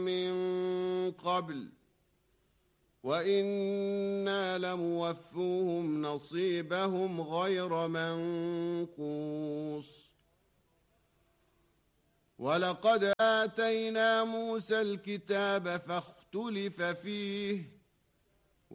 من قبل وإنا لموفوهم نصيبهم غير منقوص ولقد آتينا موسى الكتاب فاختلف فيه